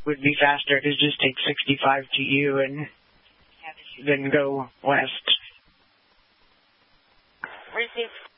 would be faster to just take 65 to you and then go west. Received.